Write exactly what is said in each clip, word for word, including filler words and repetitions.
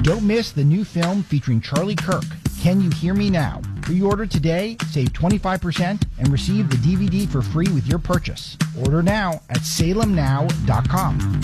Don't miss the new film featuring Charlie Kirk, Can You Hear Me Now? Pre-order today, save twenty-five percent, and receive the D V D for free with your purchase. Order now at salem now dot com.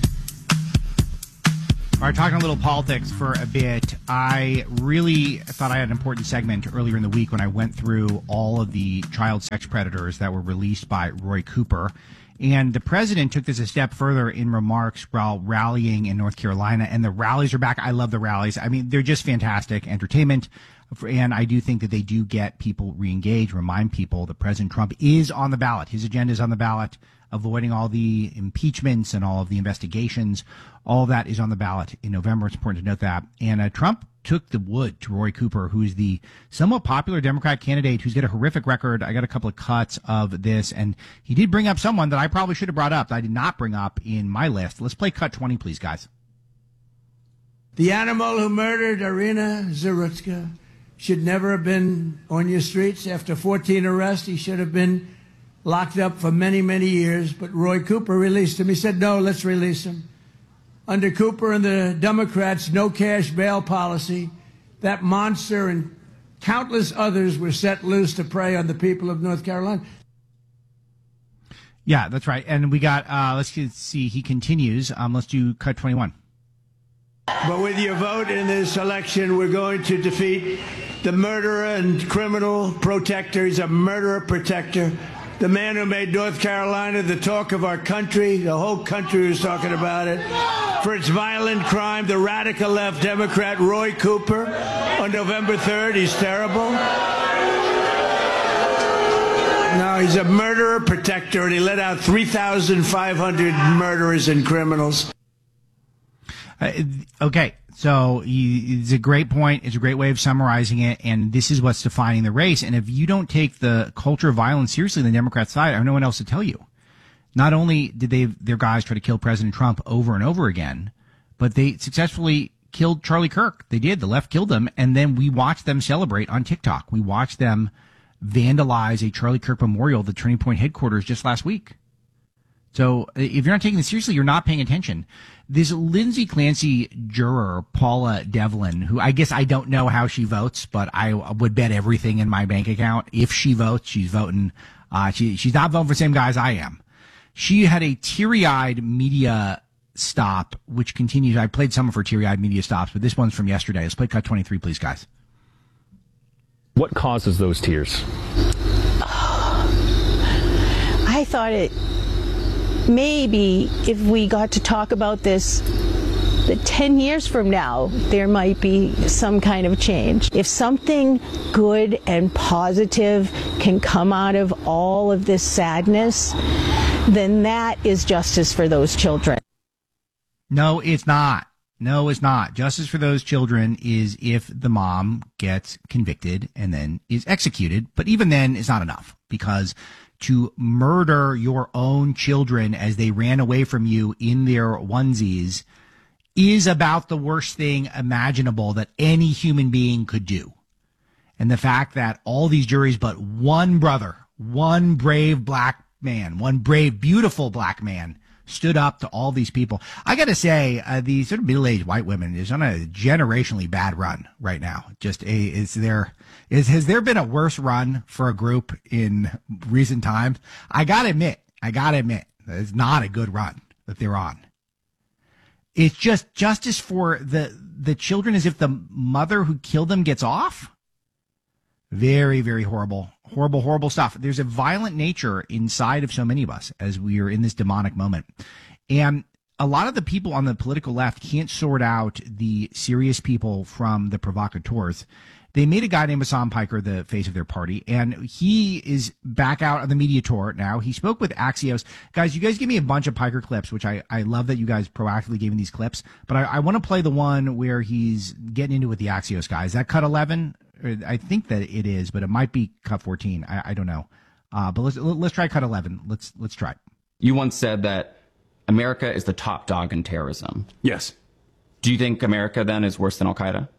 All right, talking a little politics for a bit. I really thought I had an important segment earlier in the week when I went through all of the child sex predators that were released by Roy Cooper. And the president took this a step further in remarks while rallying in North Carolina. And the rallies are back. I love the rallies. I mean, they're just fantastic entertainment. And I do think that they do get people re-engaged, remind people that President Trump is on the ballot. His agenda is on the ballot, avoiding all the impeachments and all of the investigations. All of that is on the ballot in November. It's important to note that. And uh, Trump took the wood to Roy Cooper, who's the somewhat popular Democrat candidate who's got a horrific record. I got a couple of cuts of this, and he did bring up someone that I probably should have brought up that I did not bring up in my list. Let's play cut twenty, please, guys. The animal who murdered Irina Zarutska should never have been on your streets. After fourteen arrests, he should have been locked up for many, many years. But Roy Cooper released him. He said, no, let's release him. Under Cooper and the Democrats' no-cash bail policy, that monster and countless others were set loose to prey on the people of North Carolina. Yeah, that's right. And we got, uh, let's see, he continues. Um, let's do cut twenty-one. But with your vote in this election, we're going to defeat the murderer and criminal protector. He's a murderer protector. The man who made North Carolina the talk of our country. The whole country was talking about it. For its violent crime, the radical left Democrat Roy Cooper on November third. He's terrible. No, he's a murderer protector, and he let out three thousand five hundred murderers and criminals. Uh, okay, so he, it's a great point. It's a great way of summarizing it, and this is what's defining the race. And if you don't take the culture of violence seriously on the Democrat side, I have no one else to tell you. Not only did they their guys try to kill President Trump over and over again, but they successfully killed Charlie Kirk. They did. The left killed him, and then we watched them celebrate on TikTok. We watched them vandalize a Charlie Kirk memorial at the Turning Point headquarters just last week. So if you're not taking this seriously, you're not paying attention. This Lindsay Clancy juror, Paula Devlin, who I guess I don't know how she votes, but I would bet everything in my bank account. If she votes, she's voting. Uh, she, she's not voting for the same guy as I am. She had a teary-eyed media stop, which continues. I played some of her teary-eyed media stops, but this one's from yesterday. Let's play cut twenty-three, please, guys. What causes those tears? I thought it maybe if we got to talk about this that ten years from now, there might be some kind of change. If something good and positive can come out of all of this sadness, then that is justice for those children. No, it's not. No, it's not. Justice for those children is if the mom gets convicted and then is executed. But even then, it's not enough, because to murder your own children as they ran away from you in their onesies is about the worst thing imaginable that any human being could do. And the fact that all these juries but one brother, one brave black man, one brave, beautiful black man stood up to all these people. I got to say, uh, the sort of middle-aged white women is on a generationally bad run right now. Just a, is there, is, has there been a worse run for a group in recent times? I got to admit, I got to admit, it's not a good run that they're on. It's just justice for the, the children as if the mother who killed them gets off. Very, very horrible, horrible, horrible stuff. There's a violent nature inside of so many of us as we are in this demonic moment. And a lot of the people on the political left can't sort out the serious people from the provocateurs. They made a guy named Hassan Piker the face of their party, and he is back out on the media tour now. He spoke with Axios. Guys, you guys give me a bunch of Piker clips, which I, I love that you guys proactively gave me these clips. But I, I want to play the one where he's getting into it with the Axios guys. Is that cut eleven? I think that it is, but it might be cut fourteen. I, I don't know. Uh, but let's let's try cut eleven. Let's let's try. You once said that America is the top dog in terrorism. Yes. Do you think America then is worse than Al Qaeda?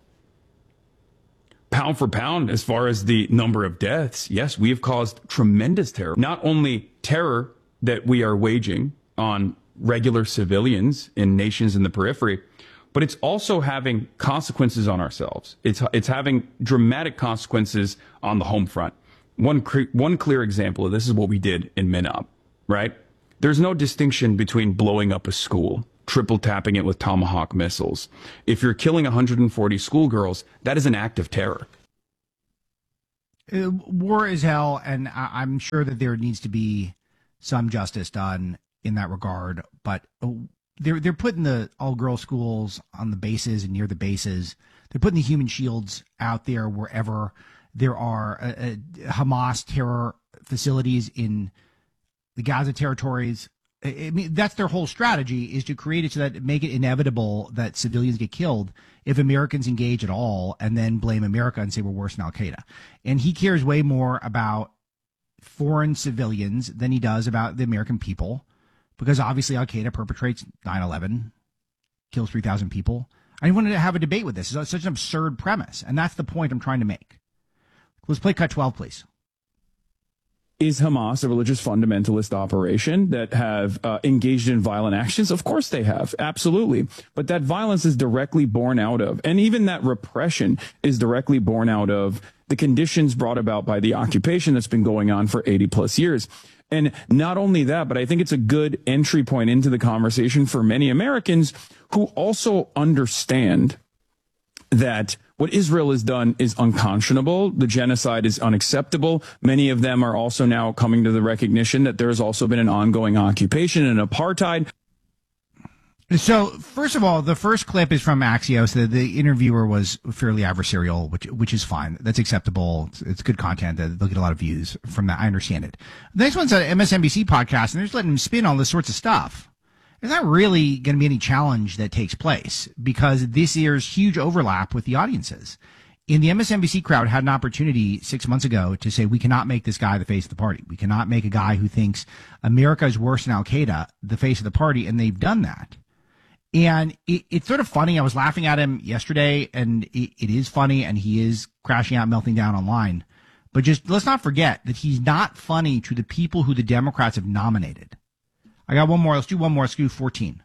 Pound for pound, as far as the number of deaths, yes, we have caused tremendous terror. Not only terror that we are waging on regular civilians in nations in the periphery, but it's also having consequences on ourselves. It's it's having dramatic consequences on the home front. One cre- one clear example of this is what we did in Minop, right? There's no distinction between blowing up a school, triple tapping it with Tomahawk missiles. If you're killing one hundred forty schoolgirls, that is an act of terror. Uh, war is hell, and I- I'm sure that there needs to be some justice done in that regard. But uh, they're they're putting the all-girls schools on the bases and near the bases. They're putting the human shields out there wherever there are uh, uh, Hamas terror facilities in the Gaza territories. I, I mean, that's their whole strategy, is to create it so that make it inevitable that civilians get killed if Americans engage at all, and then blame America and say we're worse than Al Qaeda. And he cares way more about foreign civilians than he does about the American people, because obviously Al Qaeda perpetrates nine eleven, kills three thousand people. I wanted to have a debate with this. It's such an absurd premise, and that's the point I'm trying to make. Let's play cut twelve, please. Is Hamas a religious fundamentalist operation that have uh, engaged in violent actions? Of course they have. Absolutely. But that violence is directly born out of, and even that repression is directly born out of the conditions brought about by the occupation that's been going on for eighty plus years. And not only that, but I think it's a good entry point into the conversation for many Americans who also understand that what Israel has done is unconscionable. The genocide is unacceptable. Many of them are also now coming to the recognition that there has also been an ongoing occupation and apartheid. So, first of all, the first clip is from Axios. The, the interviewer was fairly adversarial, which which is fine. That's acceptable. It's, it's good content. They'll get a lot of views from that. I understand it. The next one's an M S N B C podcast, and they're just letting him spin all this sorts of stuff. There's not really going to be any challenge that takes place because this year's huge overlap with the audiences. In the M S N B C crowd had an opportunity six months ago to say, we cannot make this guy the face of the party. We cannot make a guy who thinks America is worse than Al Qaeda the face of the party, and they've done that. And it, it's sort of funny. I was laughing at him yesterday, and it, it is funny, and he is crashing out, melting down online. But just let's not forget that he's not funny to the people who the Democrats have nominated. I got one more. Let's do one more. Let's do fourteen.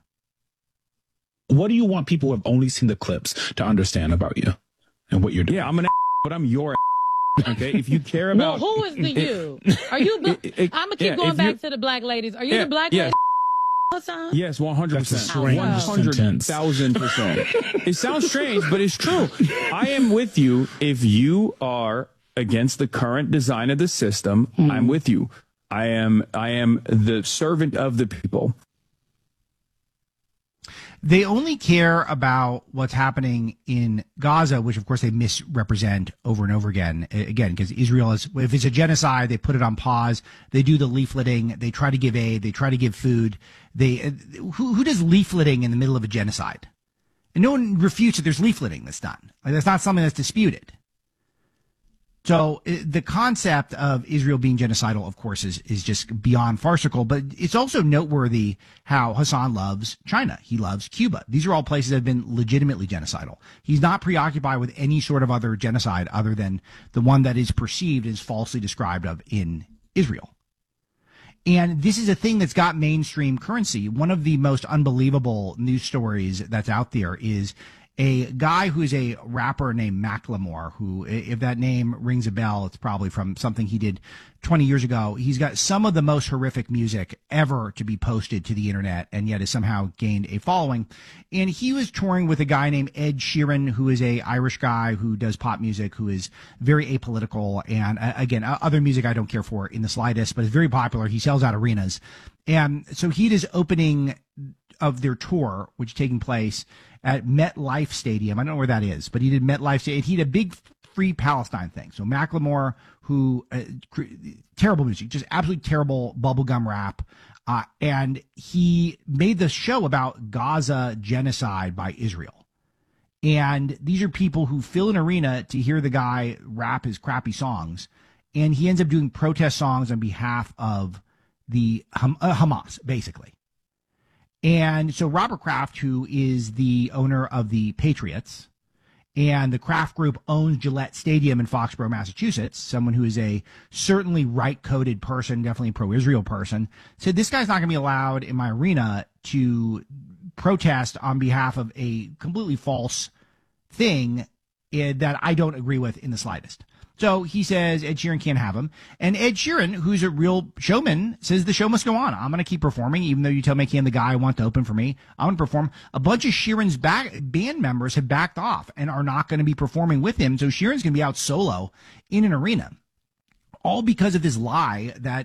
What do you want people who have only seen the clips to understand about you and what you're doing? Yeah, I'm an but I'm your okay? If you care about... Well, who is the you? Are you... I'm going to keep yeah, going back you, to the black ladies. Are you yeah, the black yeah. lady? Hassan? Yes, one hundred percent. That's a strange one hundred thousand percent. It sounds strange, but it's true. I am with you. If you are against the current design of the system, mm. I'm with you. I am I am the servant of the people. They only care about what's happening in Gaza, which of course they misrepresent over and over again. Again, because Israel is, if it's a genocide, they put it on pause. They do the leafleting. They try to give aid. They try to give food. They who, who does leafleting in the middle of a genocide? And no one refutes that there's leafleting that's done. Like, that's not something that's disputed. So the concept of Israel being genocidal, of course, is, is just beyond farcical, but it's also noteworthy how Hassan loves China. He loves Cuba. These are all places that have been legitimately genocidal. He's not preoccupied with any sort of other genocide other than the one that is perceived as falsely described of in Israel. And this is a thing that's got mainstream currency. One of the most unbelievable news stories that's out there is a guy who is a rapper named Macklemore, who, if that name rings a bell, it's probably from something he did twenty years ago. He's got some of the most horrific music ever to be posted to the internet, and yet has somehow gained a following. And he was touring with a guy named Ed Sheeran, who is a Irish guy who does pop music, who is very apolitical. And uh, again, uh, other music I don't care for in the slightest, but is very popular. He sells out arenas. And so he is opening of their tour, which is taking place at MetLife Stadium. I don't know where that is, but he did MetLife Stadium. He did a big Free Palestine thing. So Macklemore, who uh, terrible music, just absolutely terrible bubblegum rap, uh, and he made the show about Gaza genocide by Israel. And these are people who fill an arena to hear the guy rap his crappy songs, and he ends up doing protest songs on behalf of the Ham- uh, Hamas, basically. And so Robert Kraft, who is the owner of the Patriots, and the Kraft Group owns Gillette Stadium in Foxborough, Massachusetts, someone who is a certainly right-coded person, definitely a pro-Israel person, said this guy's not going to be allowed in my arena to protest on behalf of a completely false thing uh, that I don't agree with in the slightest. So he says Ed Sheeran can't have him. And Ed Sheeran, who's a real showman, says the show must go on. I'm going to keep performing, even though you tell me I can't the guy I want to open for me. I'm going to perform. A bunch of Sheeran's back, band members have backed off and are not going to be performing with him. So Sheeran's going to be out solo in an arena. All because of this lie that